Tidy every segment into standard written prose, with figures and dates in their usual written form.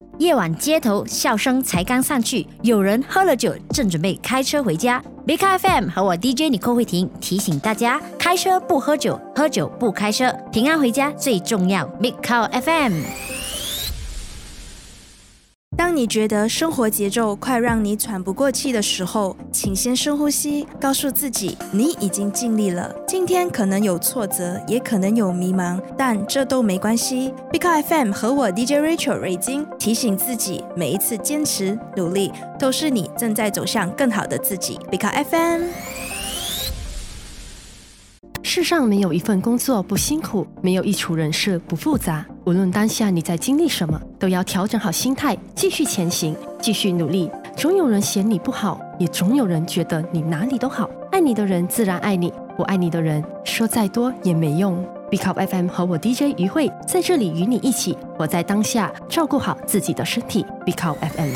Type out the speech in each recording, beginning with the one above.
夜晚街头笑声才刚散去，有人喝了酒正准备开车回家。Big Car FM 和我 DJ 尼寇慧婷提醒大家，开车不喝酒，喝酒不开车，平安回家最重要。Big Car FM。 当你觉得生活节奏快让你喘不过气的时候，请先深呼吸，告诉自己你已经尽力了。今天可能有挫折，也可能有迷茫，但这都没关系。Big Car FM 和我 DJ Rachel 瑞金提醒自己，每一次坚持努力，都是你正在走向更好的自己。Big Car FM。 世上没有一份工作不辛苦，没有一处人事不复杂。无论当下你在经历什么，都要调整好心态，继续前行，继续努力。总有人嫌你不好，也总有人觉得你哪里都好。爱你的人自然爱你，不爱你的人说再多也没用。Big Up FM 和我 DJ 于慧在这里与你一起活在当下，照顾好自己的身体。Big Up FM。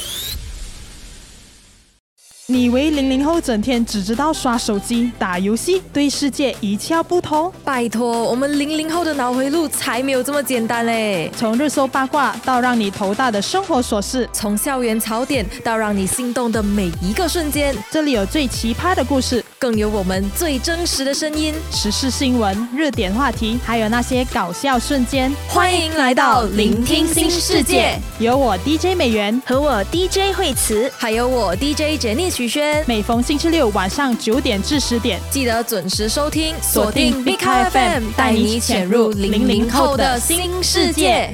你以为00后整天只知道刷手机、打游戏，对世界一窍不通？ 拜托，我们00后的脑回路才没有这么简单嘞！ 从热搜八卦到让你头大的生活琐事， 从校园槽点到让你心动的每一个瞬间， 这里有最奇葩的故事， 更有我们最真实的声音， 时事新闻、热点话题，还有那些搞笑瞬间。 欢迎来到聆听新世界， 有我 DJ 美元和我 DJ 慧慈， 还有我 DJ 杰尼许轩。 每逢星期六晚上9点至10点， 记得准时收听，锁定 Big Car FM， 带你潜入00后的新世界。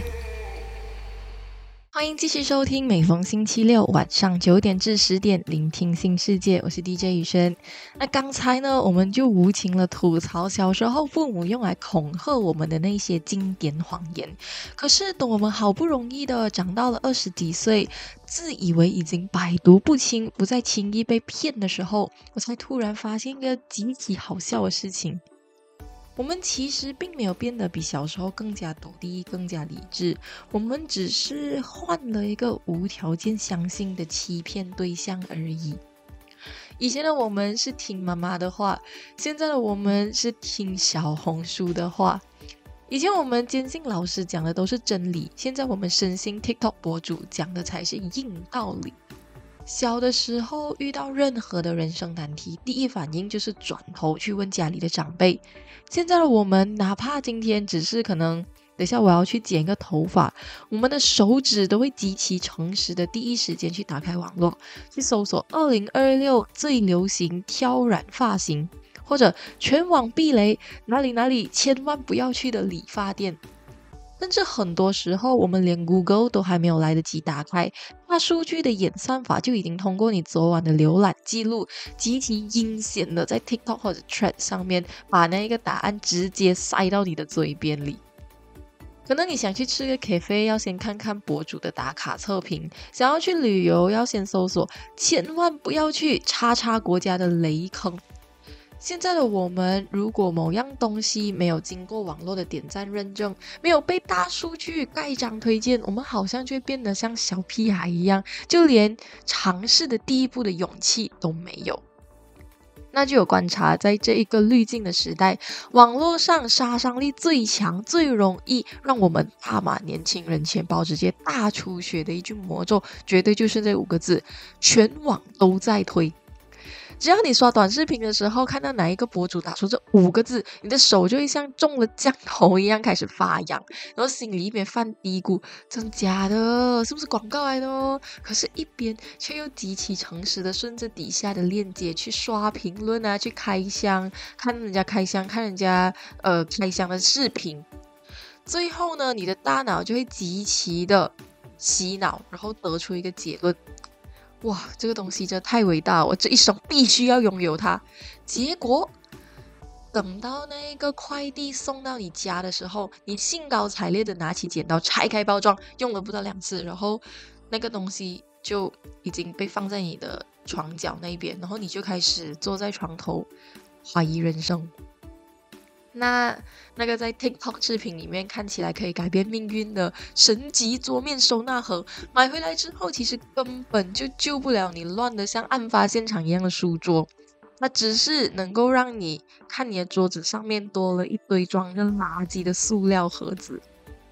欢迎继续收听每逢星期六晚上9点至10点聆听新世界，我是 DJ 宇轩。那刚才呢，我们就无情了吐槽小时候父母用来恐吓我们的那些经典谎言。可是等我们好不容易的长到了20几岁，自以为已经百毒不侵，不再轻易被骗的时候，我才突然发现一个极其好笑的事情。我们其实并没有变得比小时候更加独立、更加理智，我们只是换了一个无条件相信的欺骗对象而已。以前的我们是听妈妈的话，现在的我们是听小红书的话。以前我们坚信老师讲的都是真理，现在我们深信 TikTok 博主讲的才是硬道理。小的时候遇到任何的人生难题，第一反应就是转头去问家里的长辈。现在的我们哪怕今天只是可能等一下我要去剪一个头发，我们的手指都会极其诚实的第一时间去打开网络，去搜索2026最流行挑染发型，或者全网避雷哪里千万不要去的理发店。甚至很多时候我们连 Google 都还没有来得及打开，大数据的演算法就已经通过你昨晚的浏览记录，极其阴险的在 TikTok 或者 Thread 上面把那个答案直接塞到你的嘴边里。可能你想去吃个 cafe 要先看看博主的打卡测评，想要去旅游要先搜索千万不要去叉叉国家的雷坑。现在的我们，如果某样东西没有经过网络的点赞认证，没有被大数据盖章推荐，我们好像就会变得像小屁孩一样，就连尝试的第一步的勇气都没有。那就有观察，在这一个滤镜的时代，网络上杀伤力最强、最容易让我们大马年轻人钱包直接大出血的一句魔咒，绝对就是这5个字：全网都在推。只要你刷短视频的时候看到哪一个博主打出这5个字，你的手就会像中了降头一样开始发痒，然后心里面犯嘀咕，真假的，是不是广告来的哦？可是一边却又极其诚实的顺着底下的链接去刷评论啊，去开箱，看人家开箱，看人家开箱的视频，最后呢，你的大脑就会极其的洗脑，然后得出一个结论：哇，这个东西真的太伟大了，我这一生必须要拥有它。结果等到那个快递送到你家的时候，你兴高采烈的拿起剪刀拆开包装，用了不到2次，然后那个东西就已经被放在你的床角那边，然后你就开始坐在床头怀疑人生。那个在 TikTok 视频里面看起来可以改变命运的神级桌面收纳盒，买回来之后其实根本就救不了你乱得像案发现场一样的书桌，它只是能够让你看你的桌子上面多了一堆装着垃圾的塑料盒子。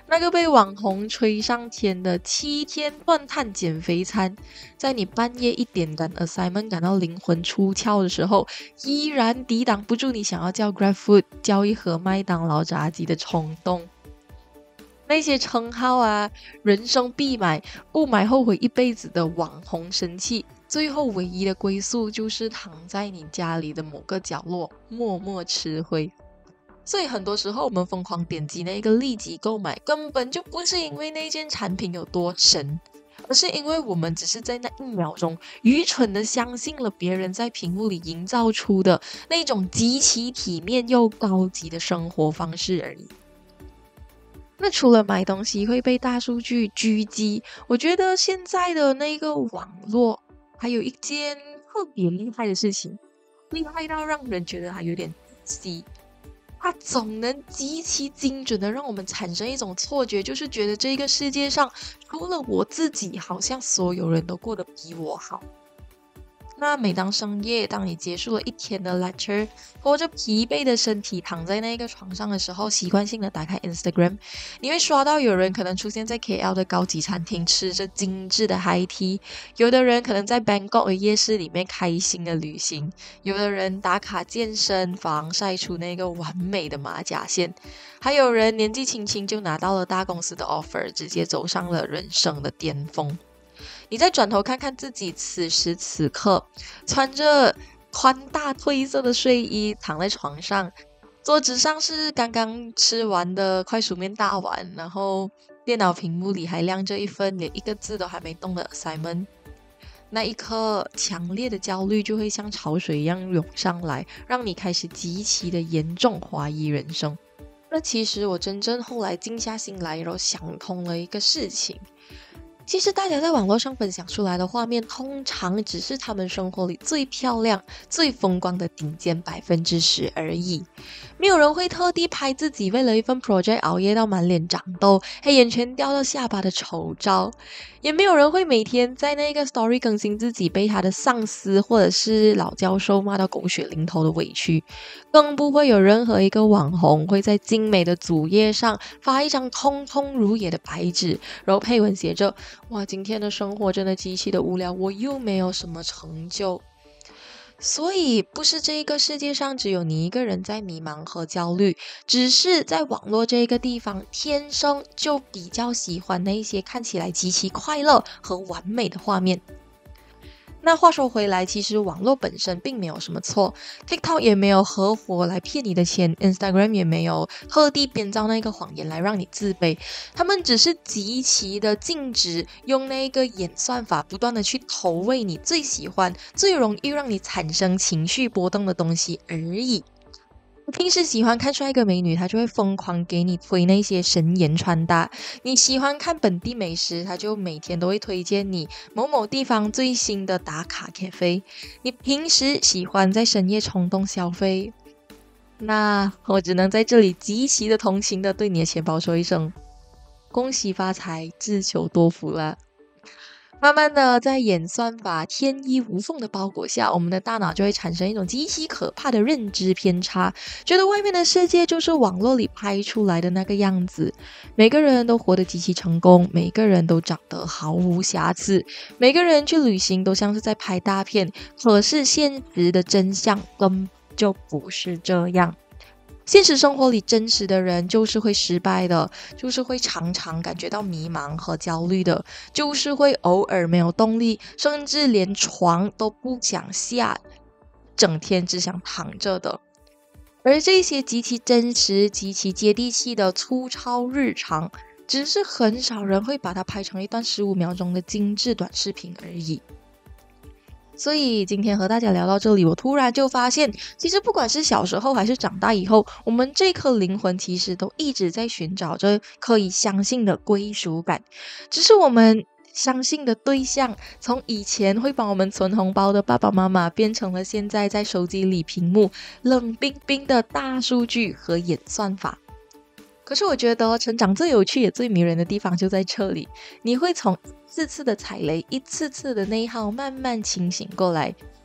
那个被网红吹上天的7天断碳减肥餐，在你半夜1点赶 assignment 感到灵魂出窍的时候，依然抵挡不住你想要叫 GrabFood 叫一盒麦当劳炸鸡的冲动。那些称号啊，人生必买，不买后悔一辈子的网红神器，最后唯一的归宿就是躺在你家里的某个角落默默吃灰。所以很多时候我们疯狂点击那个立即购买，根本就不是因为那件产品有多神，而是因为我们只是在那1秒钟愚蠢的相信了别人在屏幕里营造出的那种极其体面又高级的生活方式而已。那除了买东西会被大数据狙击，我觉得现在的那个网络还有一件特别厉害的事情，厉害到让人觉得还有点稀。它总能极其精准的让我们产生一种错觉，就是觉得这个世界上除了我自己，好像所有人都过得比我好。那每当深夜，当你结束了一天的 lecture， 拖着疲惫的身体躺在那个床上的时候，习惯性的打开 Instagram， 你会刷到有人可能出现在 KL 的高级餐厅吃着精致的 high tea， 有的人可能在 Bangkok 的夜市里面开心的旅行，有的人打卡健身房晒出那个完美的马甲线，还有人年纪轻轻就拿到了大公司的 offer， 直接走上了人生的巅峰。你再转头看看自己，此时此刻穿着宽大褪色的睡衣躺在床上，桌子上是刚刚吃完的快熟面大碗，然后电脑屏幕里还亮着一份连一个字都还没动的 assignment。 那一刻强烈的焦虑就会像潮水一样涌上来，让你开始极其的严重怀疑人生。那其实我真正后来静下心来，然后想通了一个事情，其实大家在网络上分享出来的画面，通常只是他们生活里最漂亮、最风光的顶尖10%而已。没有人会特地拍自己为了一份 project 熬夜到满脸长痘、黑眼圈掉到下巴的丑照，也没有人会每天在那个 story 更新自己被他的上司或者是老教授骂到狗血淋头的委屈，更不会有任何一个网红会在精美的主页上发一张空空如也的白纸，然后配文写着哇，今天的生活真的极其的无聊，我又没有什么成就。所以不是这个世界上只有你一个人在迷茫和焦虑，只是在网络这个地方天生就比较喜欢那些看起来极其快乐和完美的画面。那话说回来，其实网络本身并没有什么错， TikTok 也没有合伙来骗你的钱， Instagram 也没有特地编造那个谎言来让你自卑，他们只是极其的禁止用那个演算法不断的去投喂你最喜欢、最容易让你产生情绪波动的东西而已。平时喜欢看帅哥美女，他就会疯狂给你推那些神颜穿搭，你喜欢看本地美食，他就每天都会推荐你某某地方最新的打卡 cafe。 你平时喜欢在深夜冲动消费，那我只能在这里极其的同情的对你的钱包说一声恭喜发财，自求多福了。慢慢的，在演算法天衣无缝的包裹下，我们的大脑就会产生一种极其可怕的认知偏差，觉得外面的世界就是网络里拍出来的那个样子。每个人都活得极其成功，每个人都长得毫无瑕疵，每个人去旅行都像是在拍大片，可是现实的真相根本就不是这样。现实生活里真实的人就是会失败的，就是会常常感觉到迷茫和焦虑的，就是会偶尔没有动力，甚至连床都不想下，整天只想躺着的。而这些极其真实、极其接地气的粗糙日常，只是很少人会把它拍成一段15秒钟的精致短视频而已。所以今天和大家聊到这里，我突然就发现，其实不管是小时候还是长大以后，我们这颗灵魂其实都一直在寻找着可以相信的归属感，只是我们相信的对象从以前会帮我们存红包的爸爸妈妈，变成了现在在手机里屏幕冷冰冰的大数据和演算法。可是我觉得成长最有趣也最迷人的地方就在这里，你会从一次次的踩雷，一次次的内耗慢慢清醒过来，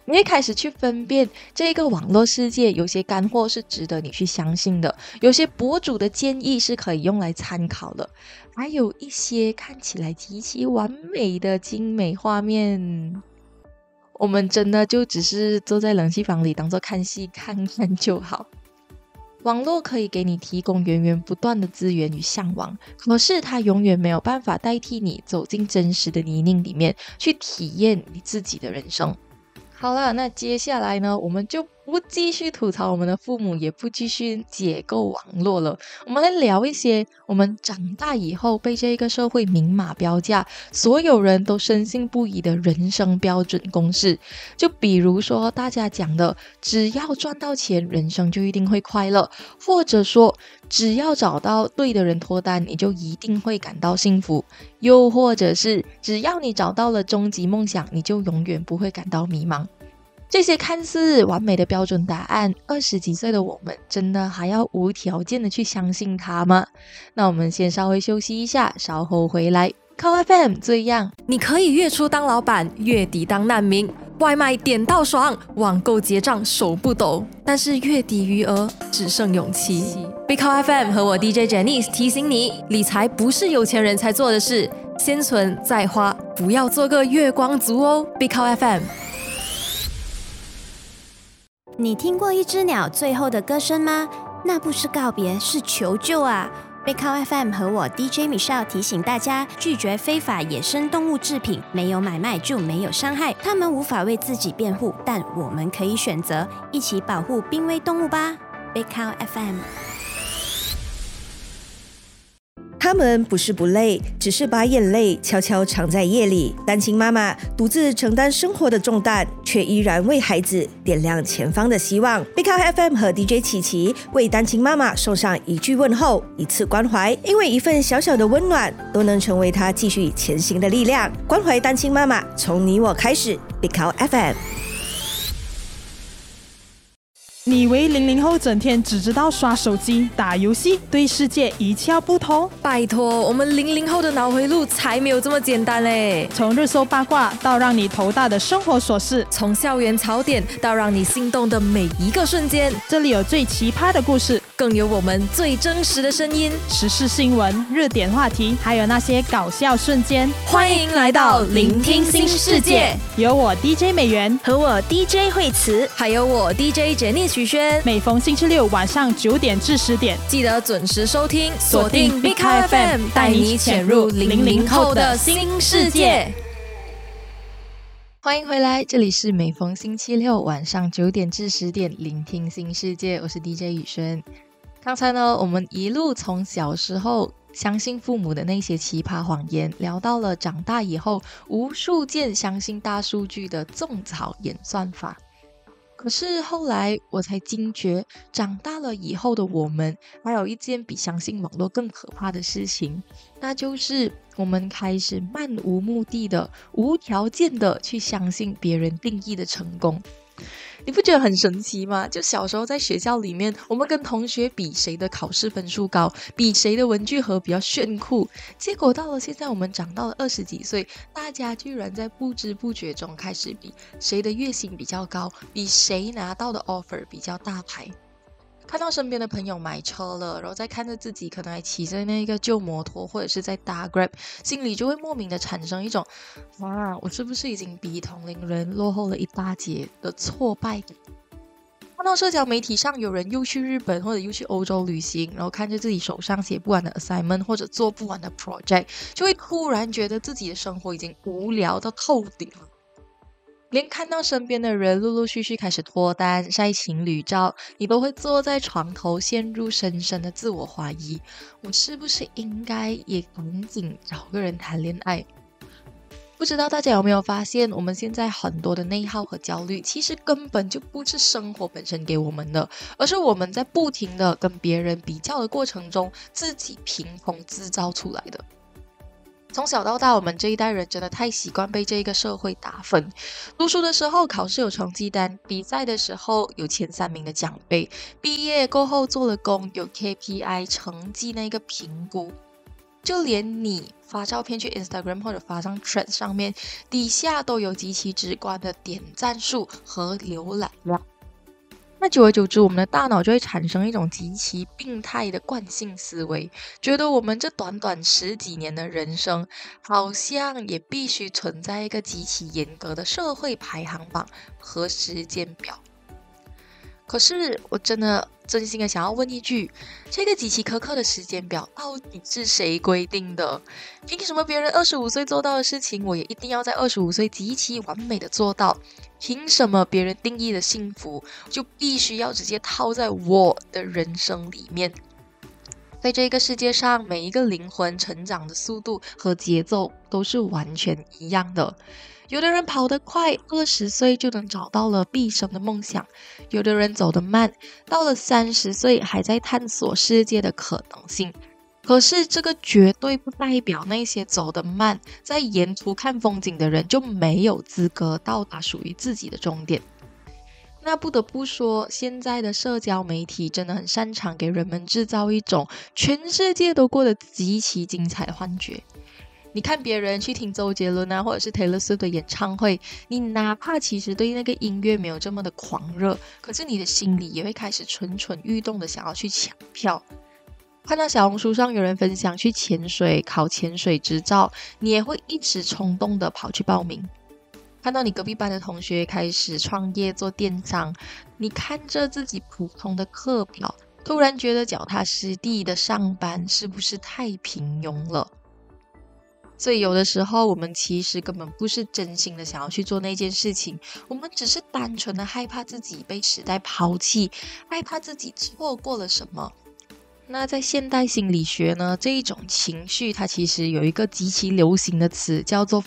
你会开始去分辨这个网络世界，有些干货是值得你去相信的，有些博主的建议是可以用来参考的，还有一些看起来极其完美的精美画面，我们真的就只是坐在冷气房里当作看戏看看就好。网络可以给你提供源源不断的资源与向往，可是它永远没有办法代替你走进真实的泥泞里面，去体验你自己的人生。好了，那接下来呢，我们就不继续吐槽我们的父母，也不继续解构网络了。我们来聊一些我们长大以后被这个社会明码标价，所有人都深信不疑的人生标准公式。就比如说大家讲的，只要赚到钱，人生就一定会快乐，或者说只要找到对的人脱单，你就一定会感到幸福，又或者是只要你找到了终极梦想，你就永远不会感到迷茫。这些看似完美的标准答案，20几岁的我们真的还要无条件的去相信它吗？那我们先稍微休息一下，稍后回来。Call FM 这样， 你可以月初当老板，月底当难民，外卖点到爽，网购结账手不抖，但是月底余额只剩勇气。Big Call FM 和我 DJ Janice 提醒你，理财不是有钱人才做的事，先存再花，不要做个月光族哦。Big Call FM。 你听过一只鸟最后的歌声吗？那不是告别，是求救啊！Big Cow FM 和我 DJ Michelle 提醒大家，拒绝非法野生动物制品，没有买卖就没有伤害。他们无法为自己辩护，但我们可以选择一起保护濒危动物吧。Big Cow FM。 他们不是不累，只是把眼泪悄悄藏在夜里。单亲妈妈独自承担生活的重担，却依然为孩子点亮前方的希望。Big Cow FM 和 DJ 琪琪为单亲妈妈送上一句问候，一次关怀，因为一份小小的温暖，都能成为她继续前行的力量。关怀单亲妈妈，从你我开始。Big Cow FM。 你以为00后整天只知道刷手机、打游戏，对世界一窍不通？ 拜托，我们00后的脑回路才没有这么简单嘞！ 从热搜八卦到让你头大的生活琐事， 从校园槽点到让你心动的每一个瞬间， 这里有最奇葩的故事， 更有我们最真实的声音， 时事新闻、热点话题，还有那些搞笑瞬间。 欢迎来到聆听新世界， 有我 DJ 美元和我 DJ 惠慈， 还有我 DJ Jenny 许轩。 每逢星期六晚上9点至10点， 记得准时收听，锁定 Big Cow FM， 带你潜入00后的新世界。 欢迎回来，这里是每逢星期六晚上9点至10点，聆听新世界，我是 DJ 宇轩。刚才呢，我们一路从小时候相信父母的那些奇葩谎言，聊到了长大以后无数件相信大数据的种草演算法。可是后来我才惊觉，长大了以后的我们还有一件比相信网络更可怕的事情，那就是我们开始漫无目的的、无条件的去相信别人定义的成功。你不觉得很神奇吗？就小时候在学校里面，我们跟同学比谁的考试分数高，比谁的文具盒比较炫酷，结果到了现在我们长到了20几岁，大家居然在不知不觉中开始比谁的月薪比较高，比谁拿到的 offer 比较大牌。看到身边的朋友买车了，然后再看着自己可能还骑着那个旧摩托或者是在搭 Grab， 心里就会莫名的产生一种我是不是已经比同龄人落后了一大截的挫败感。看到社交媒体上有人又去日本或者又去欧洲旅行，然后看着自己手上写不完的 assignment 或者做不完的 project， 就会突然觉得自己的生活已经无聊到透顶了。连看到身边的人陆陆续续开始脱单晒情侣照，你都会坐在床头陷入深深的自我怀疑，我是不是应该也赶紧找个人谈恋爱。不知道大家有没有发现，我们现在很多的内耗和焦虑其实根本就不是生活本身给我们的，而是我们在不停的跟别人比较的过程中自己凭空制造出来的。从小到大，我们这一代人真的太习惯被这个社会打分。读书的时候考试有成绩单，比赛的时候有前3名的奖杯，毕业过后做了工有 KPI 成绩那个评估。 就连你发照片去 Instagram 或者发上 Threads 上面，底下都有极其直观的点赞数和浏览量。那久而久之，我们的大脑就会产生一种极其病态的惯性思维，觉得我们这短短10几年的人生，好像也必须存在一个极其严格的社会排行榜和时间表。可是我真心的想要问一句，这个极其苛刻的时间表到底是谁规定的？凭什么别人25岁做到的事情，我也一定要在25岁极其完美的做到？凭什么别人定义的幸福就必须要直接套在我的人生里面？在这个世界上，每一个灵魂成长的速度和节奏都是完全一样的。有的人跑得快，20岁就能找到了毕生的梦想；有的人走得慢，到了30岁还在探索世界的可能性。可是这个绝对不代表那些走得慢，在沿途看风景的人就没有资格到达属于自己的终点。那不得不说，现在的社交媒体真的很擅长给人们制造一种全世界都过得极其精彩的幻觉。你看别人去听周杰伦啊，或者是 Taylor Swift 的演唱会，你哪怕其实对那个音乐没有这么的狂热，可是你的心里也会开始蠢蠢欲动的想要去抢票。看到小红书上有人分享去潜水考潜水执照，你也会一时冲动的跑去报名。看到你隔壁班的同学开始创业做电商，你看着自己普通的课表，突然觉得脚踏实地的上班是不是太平庸了？所以有的时候我们其实根本不是真心的想要去做那件事情，我们只是单纯的害怕自己被时代抛弃，害怕自己错过了什么。那在现代心理学呢，这一种情绪它其实有一个极其流行的词叫做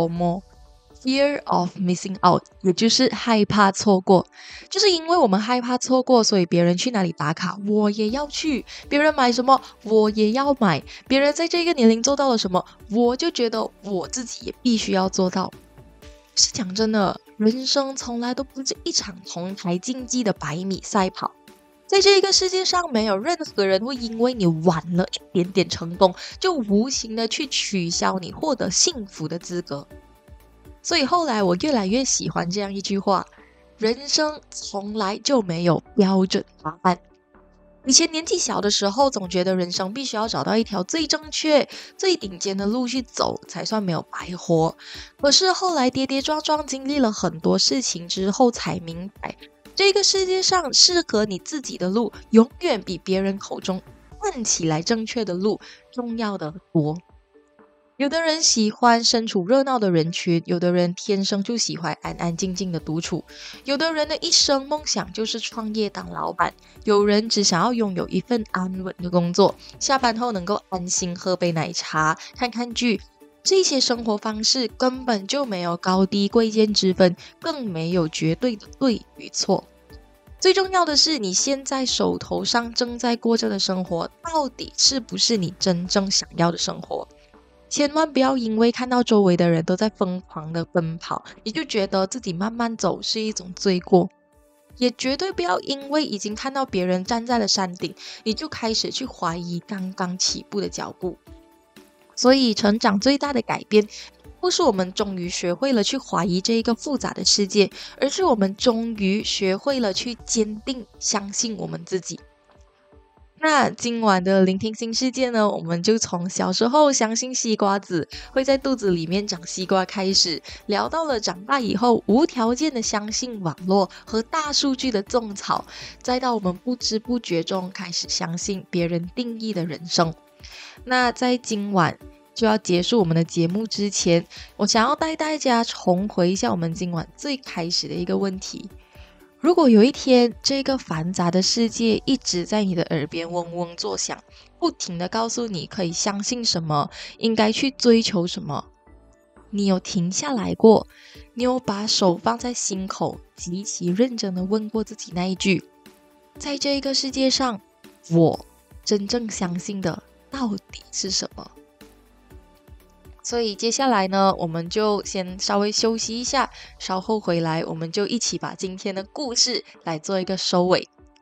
FOMO，Fear of Missing Out， 也就是害怕错过。就是因为我们害怕错过，所以别人去哪里打卡我也要去，别人买什么我也要买，别人在这个年龄做到了什么，我就觉得我自己也必须要做到。是讲真的，人生从来都不是一场同台竞技的100米赛跑。在这个世界上，没有任何人会因为你晚了一点点成功，就无形的去取消你获得幸福的资格。所以后来我越来越喜欢这样一句话：人生从来就没有标准答案。以前年纪小的时候，总觉得人生必须要找到一条最正确、最顶尖的路去走，才算没有白活。可是后来跌跌撞撞经历了很多事情之后，才明白这个世界上适合你自己的路，永远比别人口中看起来正确的路重要的多。有的人喜欢身处热闹的人群，有的人天生就喜欢安安静静的独处，有的人的一生梦想就是创业当老板，有人只想要拥有一份安稳的工作，下班后能够安心喝杯奶茶，看看剧。这些生活方式根本就没有高低贵贱之分，更没有绝对的对与错。最重要的是，你现在手头上正在过着的生活，到底是不是你真正想要的生活？千万不要因为看到周围的人都在疯狂的奔跑，你就觉得自己慢慢走是一种罪过。也绝对不要因为已经看到别人站在了山顶，你就开始去怀疑刚刚起步的脚步。所以成长最大的改变，不是我们终于学会了去怀疑这一个复杂的世界，而是我们终于学会了去坚定相信我们自己。那今晚的聆听新世界呢，我们就从小时候相信西瓜子会在肚子里面长西瓜开始，聊到了长大以后无条件的相信网络和大数据的种草，再到我们不知不觉中开始相信别人定义的人生。那在今晚就要结束我们的节目之前，我想要带大家重回一下我们今晚最开始的一个问题。如果有一天这个繁杂的世界一直在你的耳边嗡嗡作响，不停地告诉你可以相信什么，应该去追求什么，你有停下来过？你有把手放在心口，极其认真地问过自己那一句，在这个世界上我真正相信的到底是什么？所以接下来呢，我们就先稍微休息一下，稍后回来我们就一起把今天的故事来做一个收尾。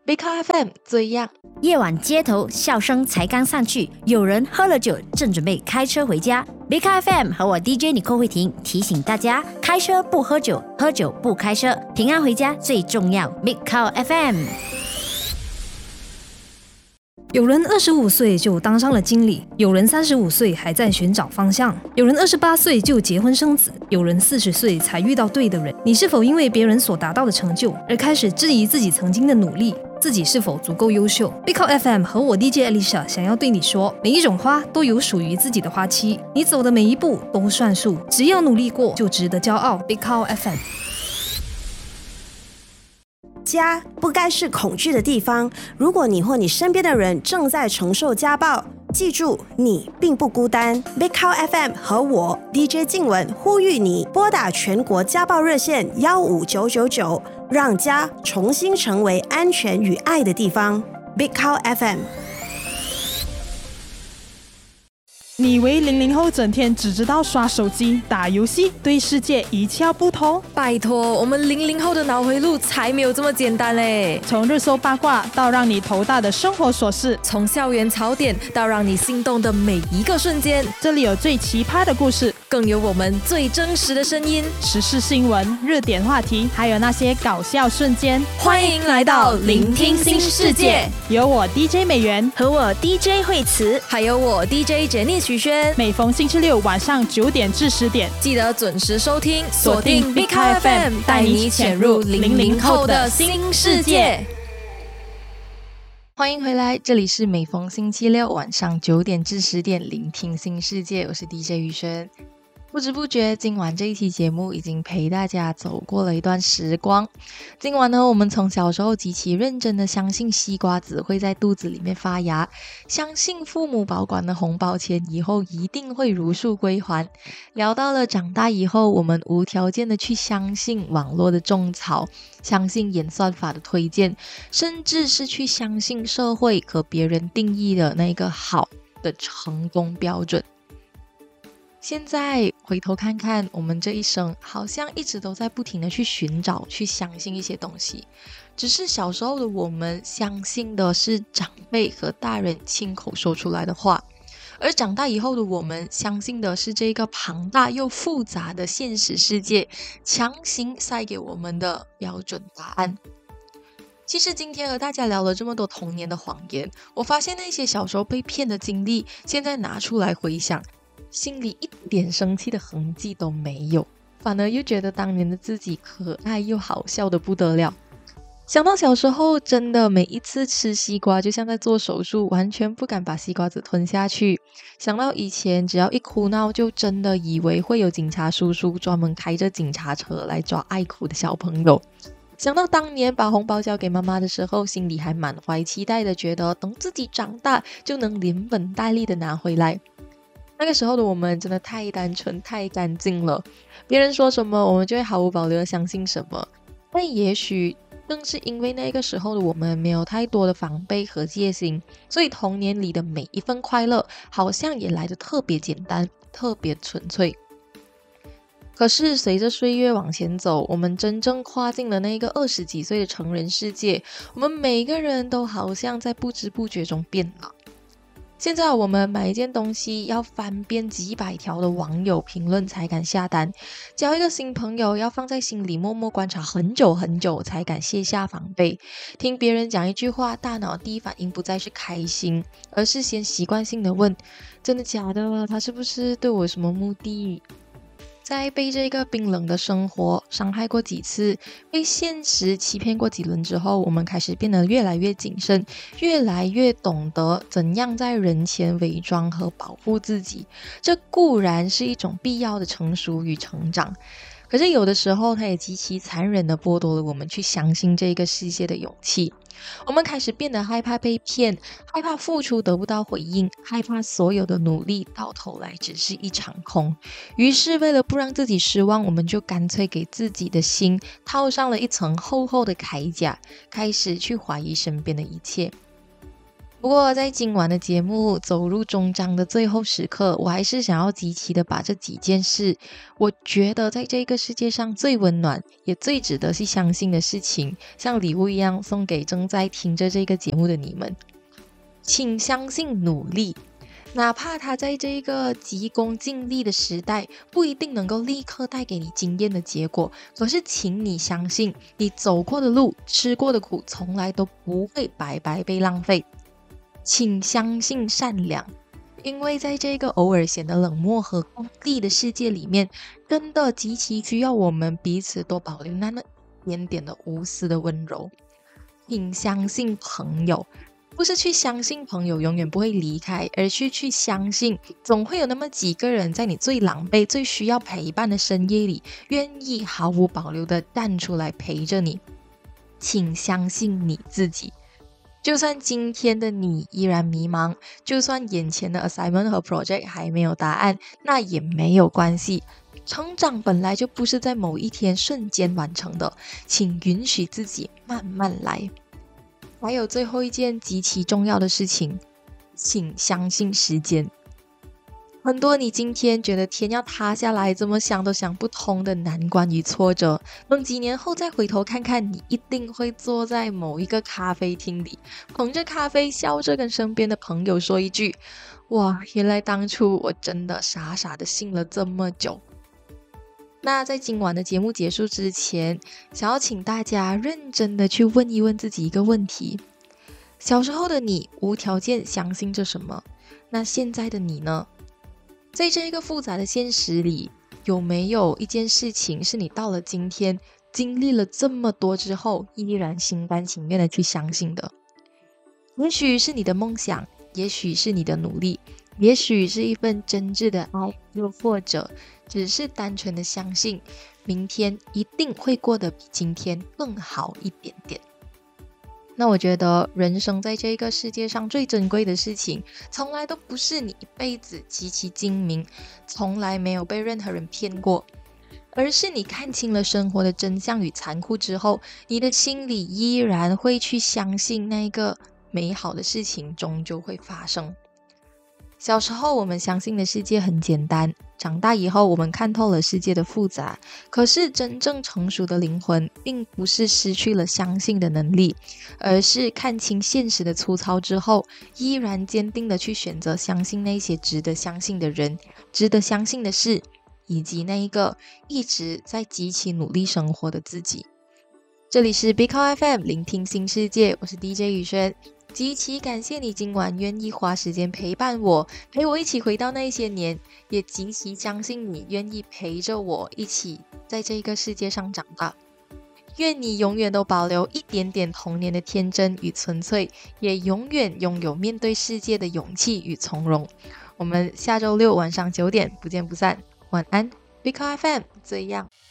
Big Car FM 最样。 夜晚街头笑声才刚散去，有人喝了酒正准备开车回家。Big Car FM 和我 DJ 尼寇慧婷提醒大家，开车不喝酒，喝酒不开车，平安回家最重要。Big Car FM。 有人25岁就当上了经理，有人35岁还在寻找方向，有人28岁就结婚生子，有人40岁才遇到对的人。你是否因为别人所达到的成就而开始质疑自己曾经的努力？自己是否足够优秀？ Big Car FM 和我 DJ Alicia 想要对你说，每一种花都有属于自己的花期，你走的每一步都算数，只要努力过就值得骄傲。 Big Car FM。 家不该是恐惧的地方。如果你或你身边的人正在承受家暴，记住你并不孤单。 Big Car FM 和我 DJ 静雯呼吁你拨打全国家暴热线15999，让家重新成为安全与爱的地方。 Big Car FM。 你以为00后整天只知道刷手机、打游戏，对世界一窍不通？ 拜托，我们00后的脑回路才没有这么简单嘞！ 从日搜八卦到让你头大的生活琐事， 从校园槽点到让你心动的每一个瞬间， 这里有最奇葩的故事， 更有我们最真实的声音， 时事新闻、热点话题，还有那些搞笑瞬间。 欢迎来到聆听新世界， 有我 DJ 美元和我 DJ 惠慈， 还有我 DJ Jenny 许轩， 每逢星期六晚上9点至10点， 记得准时收听，锁定 Big Car FM， 带你潜入00后的新世界。 欢迎回来，这里是每逢星期六晚上9点至10点，聆听新世界，我是 DJ 宇轩。不知不觉，今晚这一期节目已经陪大家走过了一段时光。今晚呢，我们从小时候极其认真的相信西瓜子会在肚子里面发芽，相信父母保管的红包钱以后一定会如数归还，聊到了长大以后我们无条件的去相信网络的种草，相信演算法的推荐，甚至是去相信社会和别人定义的那个好的成功标准。现在回头看看，我们这一生好像一直都在不停的去寻找，去相信一些东西，只是小时候的我们相信的是长辈和大人亲口说出来的话，而长大以后的我们相信的是这个庞大又复杂的现实世界强行塞给我们的标准答案。其实今天和大家聊了这么多童年的谎言，我发现那些小时候被骗的经历，现在拿出来回想，心里一点生气的痕迹都没有，反而又觉得当年的自己可爱又好笑的不得了。想到小时候真的每一次吃西瓜就像在做手术，完全不敢把西瓜子吞下去。想到以前只要一哭闹就真的以为会有警察叔叔专门开着警察车来抓爱哭的小朋友。想到当年把红包交给妈妈的时候，心里还满怀期待的，觉得等自己长大就能连本带利的拿回来。那个时候的我们真的太单纯太干净了，别人说什么我们就会毫无保留的相信什么。但也许正是因为那个时候的我们没有太多的防备和戒心，所以童年里的每一份快乐好像也来得特别简单，特别纯粹。可是随着岁月往前走，我们真正跨进了那个20几岁的成人世界，我们每个人都好像在不知不觉中变老。现在我们买一件东西要翻遍几百条的网友评论才敢下单，交一个新朋友要放在心里默默观察很久很久才敢卸下防备，听别人讲一句话，大脑第一反应不再是开心，而是先习惯性的问，真的假的？他是不是对我有什么目的？在被这个冰冷的生活伤害过几次，被现实欺骗过几轮之后，我们开始变得越来越谨慎，越来越懂得怎样在人前伪装和保护自己。这固然是一种必要的成熟与成长，可是有的时候它也极其残忍地剥夺了我们去相信这个世界的勇气。我们开始变得害怕被骗，害怕付出得不到回应，害怕所有的努力到头来只是一场空。于是为了不让自己失望，我们就干脆给自己的心套上了一层厚厚的铠甲，开始去怀疑身边的一切。 不过在今晚的节目走入终章的最后时刻，我还是想要集齐的把这几件事，我觉得在这个世界上最温暖也最值得去相信的事情，像礼物一样送给正在听着这个节目的你们。请相信努力，哪怕他在这个急功近利的时代不一定能够立刻带给你惊艳的结果，可是请你相信，你走过的路，吃过的苦，从来都不会白白被浪费。请相信善良，因为在这个偶尔显得冷漠和功利的世界里面，真的极其需要我们彼此多保留那么一点点的无私的温柔。请相信朋友，不是去相信朋友永远不会离开，而是去相信总会有那么几个人在你最狼狈最需要陪伴的深夜里，愿意毫无保留的站出来陪着你。请相信你自己，就算今天的你依然迷茫，就算眼前的 assignment 和 project 还没有答案，那也没有关系。成长本来就不是在某一天瞬间完成的，请允许自己慢慢来。还有最后一件极其重要的事情，请相信时间。很多你今天觉得天要塌下来，怎么想都想不通的难关与挫折，等几年后再回头看看，你一定会坐在某一个咖啡厅里，捧着咖啡，笑着跟身边的朋友说一句：哇，原来当初我真的傻傻的信了这么久。那在今晚的节目结束之前，想要请大家认真的去问一问自己一个问题：小时候的你无条件相信着什么？那现在的你呢？在这个复杂的现实里，有没有一件事情是你到了今天经历了这么多之后，依然心甘情愿的去相信的？也许是你的梦想，也许是你的努力，也许是一份真挚的爱，又或者只是单纯的相信明天一定会过得比今天更好一点点。那我觉得人生在这个世界上最珍贵的事情，从来都不是你一辈子极其精明，从来没有被任何人骗过，而是你看清了生活的真相与残酷之后，你的心里依然会去相信那个美好的事情终究会发生。小时候我们相信的世界很简单，长大以后我们看透了世界的复杂。可是真正成熟的灵魂并不是失去了相信的能力，而是看清现实的粗糙之后，依然坚定的去选择相信那些值得相信的人，值得相信的事，以及那一个一直在极其努力生活的自己。这里是 Big FM 聆听新世界，我是 DJ 宇轩。极其感谢你今晚愿意花时间陪伴我，陪我一起回到那些年，也极其相信你愿意陪着我一起在这个世界上长大。愿你永远都保留一点点童年的天真与纯粹，也永远拥有面对世界的勇气与从容。我们下周六晚上9点不见不散，晚安 Big FM 这样。